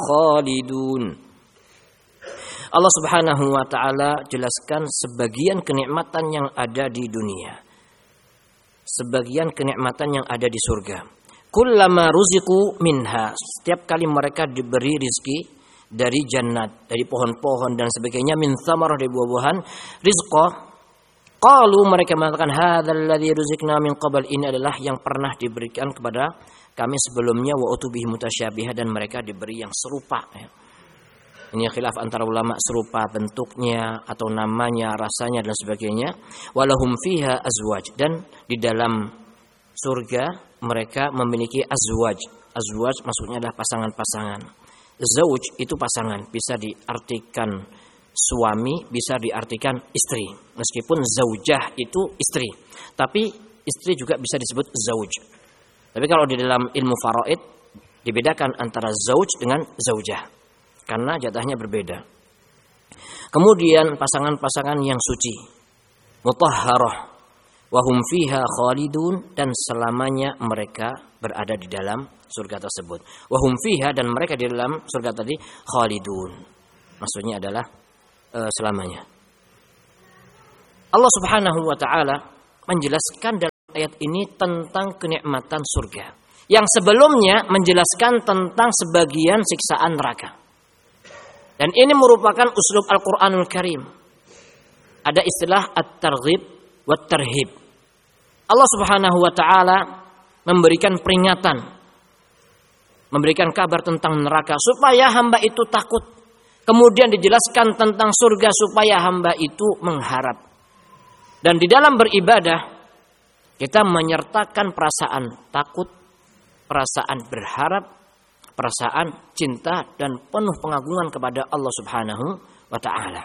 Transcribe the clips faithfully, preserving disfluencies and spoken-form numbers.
khalidun. Allah Subhanahu wa taala jelaskan sebagian kenikmatan yang ada di dunia. Sebagian kenikmatan yang ada di surga. Kullama ruziqu minha, setiap kali mereka diberi rizki dari jannat, dari pohon-pohon dan sebagainya, min thamarah, dari buah-buahan, rizqa, qalu, mereka mengatakan hadzal ladzi ruziqna min qabl, ini adalah yang pernah diberikan kepada kami sebelumnya, wa utubihi mutasyabiha, dan mereka diberi yang serupa. Ini khilaf antara ulama, serupa bentuknya atau namanya, rasanya dan sebagainya. Walahum fiha azwaj, dan di dalam surga mereka memiliki azwaj. Azwaj maksudnya adalah pasangan-pasangan. Zauj itu pasangan, bisa diartikan suami, bisa diartikan istri. Meskipun zaujah itu istri, tapi istri juga bisa disebut zauj. Tapi kalau di dalam ilmu faraid dibedakan antara zauj dengan zaujah, karena jatahnya berbeda. Kemudian pasangan-pasangan yang suci, mutahharah, wa hum fiha khalidun, dan selamanya mereka berada di dalam surga tersebut. Wa hum fiha, dan mereka di dalam surga tadi khalidun. Maksudnya adalah e, selamanya. Allah Subhanahu wa taala menjelaskan dalam ayat ini tentang kenikmatan surga, yang sebelumnya menjelaskan tentang sebagian siksaan neraka. Dan ini merupakan uslub Al-Quranul Karim. Ada istilah at-targhib wa tarhib. Allah Subhanahu wa taala memberikan peringatan, memberikan kabar tentang neraka supaya hamba itu takut. Kemudian dijelaskan tentang surga supaya hamba itu mengharap. Dan di dalam beribadah kita menyertakan perasaan takut, perasaan berharap, perasaan cinta, dan penuh pengagungan kepada Allah Subhanahu wa taala.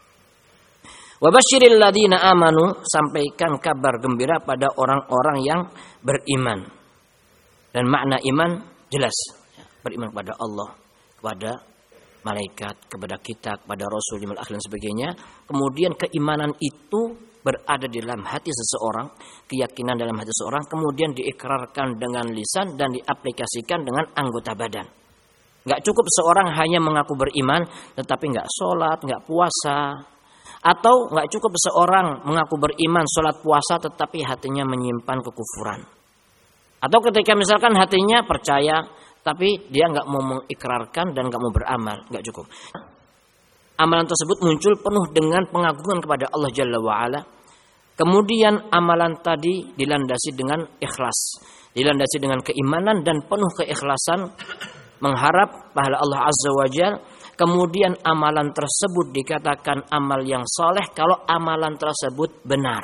Wa basyiril ladzina amanu, sampaikan kabar gembira pada orang-orang yang beriman. Dan makna iman jelas, beriman kepada Allah, kepada malaikat, kepada kitab, kepada rasul, limal akhir dan sebagainya. Kemudian keimanan itu berada di dalam hati seseorang, keyakinan dalam hati seseorang, kemudian diikrarkan dengan lisan dan diaplikasikan dengan anggota badan. Enggak cukup seorang hanya mengaku beriman tetapi enggak sholat, enggak puasa, atau enggak cukup seorang mengaku beriman, sholat, puasa tetapi hatinya menyimpan kekufuran. Atau ketika misalkan hatinya percaya tapi dia enggak mau mengikrarkan dan enggak mau beramal, enggak cukup. Amalan tersebut muncul penuh dengan pengagungan kepada Allah Jalla wa'ala. Kemudian amalan tadi dilandasi dengan ikhlas, dilandasi dengan keimanan dan penuh keikhlasan, mengharap pahala Allah Azza wa Jalla. Kemudian amalan tersebut dikatakan amal yang soleh kalau amalan tersebut benar.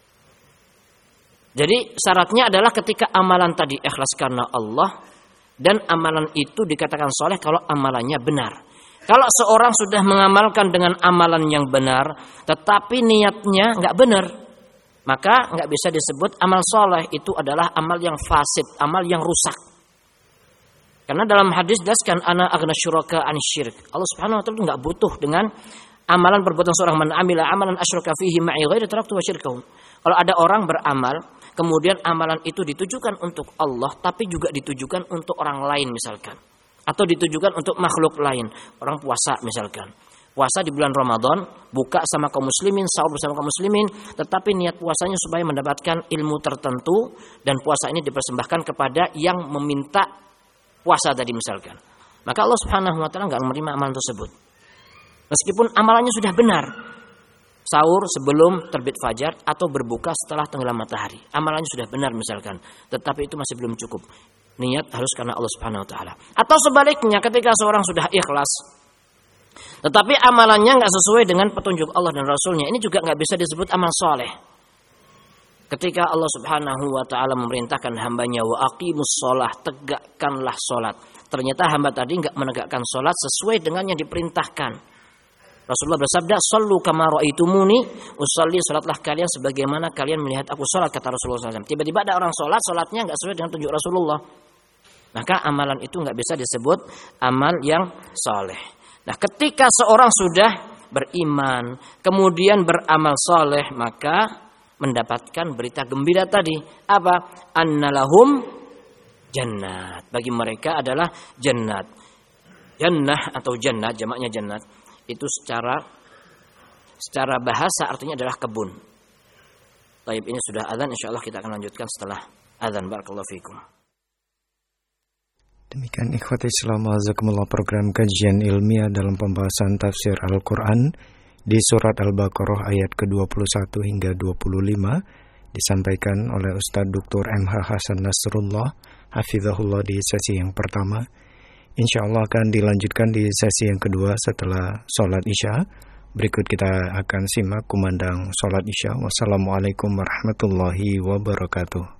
Jadi syaratnya adalah ketika amalan tadi ikhlas karena Allah, dan amalan itu dikatakan soleh kalau amalannya benar. Kalau seorang sudah mengamalkan dengan amalan yang benar, tetapi niatnya nggak benar, maka nggak bisa disebut amal soleh. Itu adalah amal yang fasid, amal yang rusak. Karena dalam hadis jelaskan ana aghna syuraka an syirik. Allah Subhanahu wa taala nggak butuh dengan amalan perbuatan seorang, man amila amalan asyraka fihi ma'i ghairi taraktu wa syirkahu. Kalau ada orang beramal, kemudian amalan itu ditujukan untuk Allah, tapi juga ditujukan untuk orang lain misalkan, atau ditujukan untuk makhluk lain. Orang puasa misalkan, puasa di bulan Ramadan, buka sama kaum muslimin, sahur bersama kaum muslimin, tetapi niat puasanya supaya mendapatkan ilmu tertentu, dan puasa ini dipersembahkan kepada yang meminta puasa tadi misalkan. Maka Allah Subhanahu wa taala enggak menerima amalan tersebut. Meskipun amalannya sudah benar. Sahur sebelum terbit fajar atau berbuka setelah tenggelam matahari, amalannya sudah benar misalkan, tetapi itu masih belum cukup. Niat harus karena Allah Subhanahu wa taala. Atau sebaliknya, ketika seorang sudah ikhlas tetapi amalannya enggak sesuai dengan petunjuk Allah dan Rasulnya, ini juga enggak bisa disebut amal soleh. Ketika Allah Subhanahu wa taala memerintahkan hambanya, wa aqimus shalah, tegakkanlah salat. Ternyata hamba tadi enggak menegakkan salat sesuai dengan yang diperintahkan. Rasulullah bersabda, "Shallu kama ra'aitumuni usolli", salatlah kalian sebagaimana kalian melihat aku salat, kata Rasulullah shallallahu alaihi wasallam. Tiba-tiba ada orang salat, salatnya enggak sesuai dengan tunjuk Rasulullah. Maka amalan itu enggak bisa disebut amal yang saleh. Nah, ketika seorang sudah beriman, kemudian beramal saleh, maka mendapatkan berita gembira tadi. Apa? Annalahum jannat. Bagi mereka adalah jannat. Jannah atau jannat, jamaknya jannat, itu secara secara bahasa artinya adalah kebun. Baik, ini sudah azan, insyaallah kita akan lanjutkan setelah azan. Barakallahu fikum. Demikian ikhwati Islam azakumullah, program kajian ilmiah dalam pembahasan tafsir Al-Quran di surat Al-Baqarah ayat ke dua puluh satu hingga dua puluh lima disampaikan oleh Ustadz Doktor M H Hasan Nasrullah hafizahullah di sesi yang pertama. InsyaAllah akan dilanjutkan di sesi yang kedua setelah sholat isya. Berikut kita akan simak kumandang sholat isya. Wassalamualaikum warahmatullahi wabarakatuh.